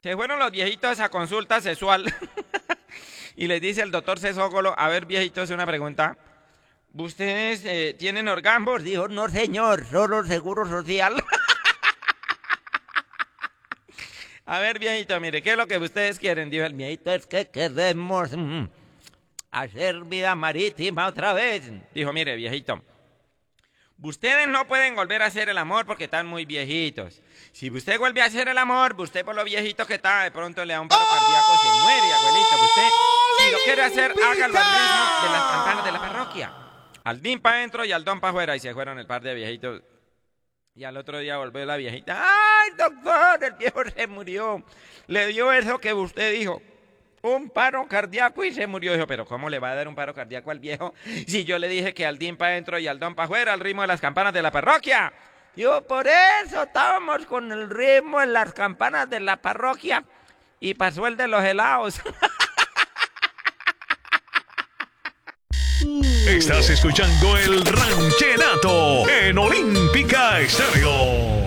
Se fueron los viejitos a consulta sexual y les dice el doctor Sesógolo, a ver viejitos, una pregunta. ¿Ustedes tienen orgasmos? Dijo, no señor, solo seguro social. A ver viejito, mire, ¿qué es lo que ustedes quieren? Dijo el viejito, es que queremos hacer vida marítima otra vez. Dijo, mire viejito, ustedes no pueden volver a hacer el amor porque están muy viejitos. Si usted vuelve a hacer el amor, usted por lo viejito que está, de pronto le da un paro cardíaco, se muere, abuelito. Usted, si lo quiere hacer, hágalo al ritmo de las campanas de la parroquia. Al din para adentro y al don para afuera. Y se fueron el par de viejitos. Y al otro día volvió la viejita. ¡Ay, doctor! El viejo se murió. Le dio eso que usted dijo. Un paro cardíaco y se murió. Dijo, pero ¿cómo le va a dar un paro cardíaco al viejo? Si yo le dije que al din para adentro y al don para afuera, al ritmo de las campanas de la parroquia. Yo por eso estábamos con el ritmo en las campanas de la parroquia. Y pasó el de los helados. Estás escuchando el Ranchenato en Olímpica Estéreo.